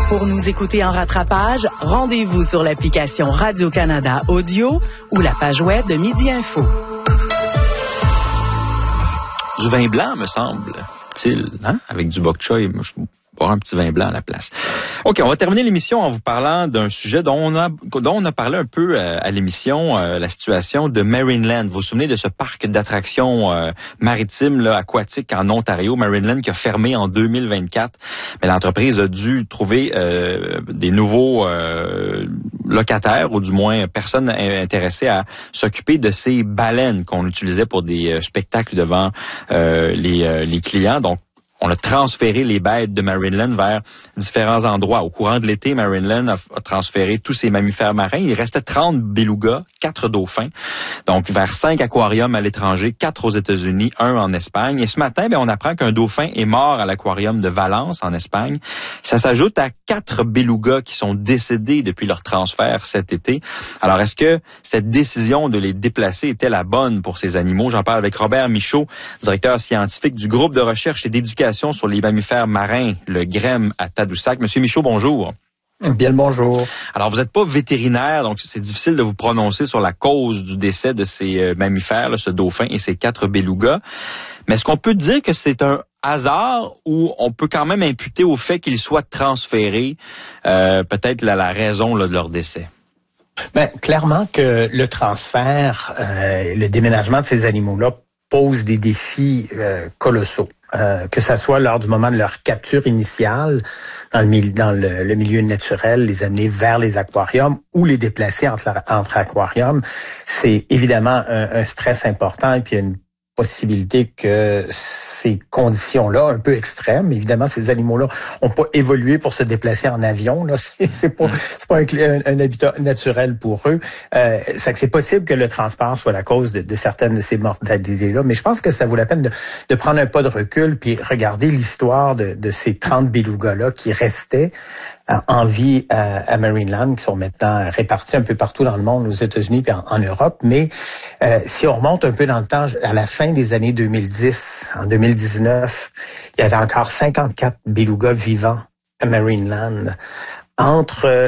Pour nous écouter en rattrapage, rendez-vous sur l'application Radio-Canada Audio ou la page web de Midi Info. Du vin blanc, me semble-t-il, hein? Avec du bok choy, moi, je boire un petit vin blanc à la place. OK, on va terminer l'émission en vous parlant d'un sujet dont on a parlé un peu à l'émission, la situation de Marineland. Vous vous souvenez de ce parc d'attractions maritimes là, aquatiques en Ontario, Marineland, qui a fermé en 2024. Mais l'entreprise a dû trouver des nouveaux locataires, ou du moins personnes intéressées à s'occuper de ces baleines qu'on utilisait pour des spectacles devant les clients. Donc, on a transféré les bêtes de Marineland vers différents endroits. Au courant de l'été, Marineland a transféré tous ses mammifères marins. Il restait 30 belugas, 4 dauphins, donc vers 5 aquariums à l'étranger, 4 aux États-Unis, 1 en Espagne. Et ce matin, on apprend qu'un dauphin est mort à l'aquarium de Valence, en Espagne. Ça s'ajoute à 4 belugas qui sont décédés depuis leur transfert cet été. Alors, est-ce que cette décision de les déplacer était la bonne pour ces animaux? J'en parle avec Robert Michaud, directeur scientifique du groupe de recherche et d'éducation sur les mammifères marins, le GREM à Tadoussac. Monsieur Michaud, bonjour. Bien le bonjour. Alors, vous n'êtes pas vétérinaire, donc c'est difficile de vous prononcer sur la cause du décès de ces mammifères, là, ce dauphin et ces 4 belugas. Mais est-ce qu'on peut dire que c'est un hasard ou on peut quand même imputer au fait qu'ils soient transférés peut-être la raison là, de leur décès? Ben, clairement que le transfert, le déménagement de ces animaux-là pose des défis colossaux. Que ça soit lors du moment de leur capture initiale dans le milieu naturel, les amener vers les aquariums ou les déplacer entre aquariums, c'est évidemment un stress important et puis une possibilité que ces conditions-là, un peu extrêmes, évidemment, ces animaux-là ont pas évolué pour se déplacer en avion. Là, c'est pas un habitat naturel pour eux. C'est possible que le transport soit la cause de certaines de ces mortalités-là, mais je pense que ça vaut la peine de prendre un pas de recul puis regarder l'histoire de ces 30 belugas-là qui restaient en vie à Marineland, qui sont maintenant répartis un peu partout dans le monde, aux États-Unis et en Europe. Mais si on remonte un peu dans le temps, à la fin des années 2010, en 2019, il y avait encore 54 belugas vivants à Marineland. Entre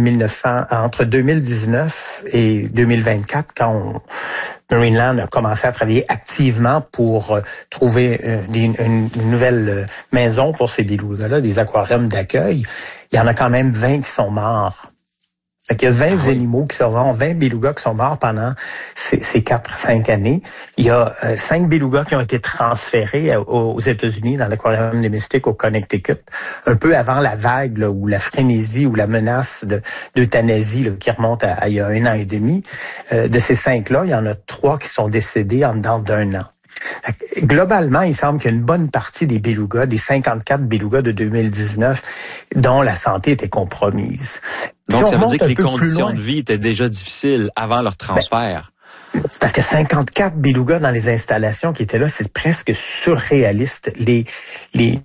2019 et 2024, quand Marineland a commencé à travailler activement pour trouver une nouvelle maison pour ces belugas-là, des aquariums d'accueil, il y en a quand même 20 qui sont morts. C'est qu'il y a 20 animaux qui sont morts, 20 belugas qui sont morts pendant ces 4-5 années. Il y a 5 belugas qui ont été transférés aux États-Unis dans l'aquarium domestique au Connecticut, un peu avant la vague là, ou la frénésie ou la menace d'euthanasie là, qui remonte à il y a 1 an et demi. De ces 5-là, il y en a 3 qui sont décédés en dedans d'1 an. Globalement, il semble qu'il y a une bonne partie des belugas, des 54 belugas de 2019, dont la santé était compromise. Donc, ça veut dire que les conditions de vie étaient déjà difficiles avant leur transfert. C'est parce que 54 belugas dans les installations qui étaient là, c'est presque surréaliste. L'équipe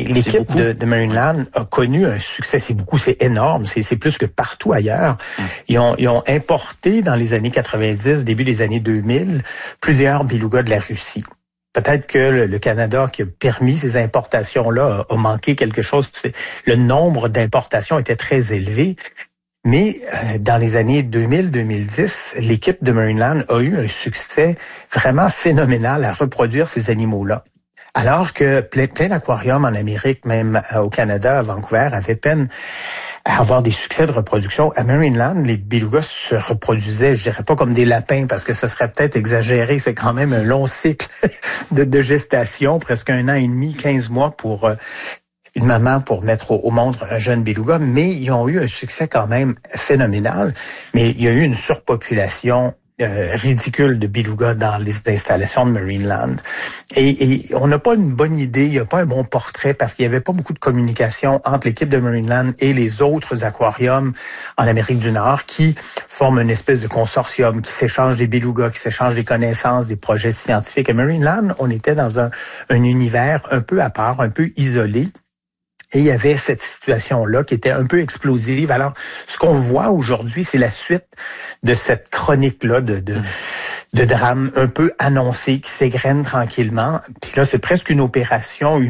de Marineland a connu un succès. C'est beaucoup, c'est énorme. C'est plus que partout ailleurs. Ils ont importé dans les années 90, début des années 2000, plusieurs belugas de la Russie. Peut-être que le Canada qui a permis ces importations-là a manqué quelque chose. Le nombre d'importations était très élevé. Mais dans les années 2000-2010, l'équipe de Marineland a eu un succès vraiment phénoménal à reproduire ces animaux-là. Alors que plein d'aquariums en Amérique, même au Canada, à Vancouver, avaient peine à avoir des succès de reproduction. À Marineland, les belugas se reproduisaient, je dirais pas comme des lapins, parce que ce serait peut-être exagéré. C'est quand même un long cycle de gestation, presque 1 an et demi, 15 mois pour une maman pour mettre au monde un jeune beluga, mais ils ont eu un succès quand même phénoménal. Mais il y a eu une surpopulation ridicule de belugas dans les installations de Marineland. Et on n'a pas une bonne idée, il n'y a pas un bon portrait parce qu'il n'y avait pas beaucoup de communication entre l'équipe de Marineland et les autres aquariums en Amérique du Nord qui forment une espèce de consortium, qui s'échangent des belugas, qui s'échangent des connaissances, des projets scientifiques. À Marineland, on était dans un univers un peu à part, un peu isolé. Et il y avait cette situation-là qui était un peu explosive. Alors, ce qu'on voit aujourd'hui, c'est la suite de cette chronique-là de drame un peu annoncé qui s'égrène tranquillement. Puis là, c'est presque une opération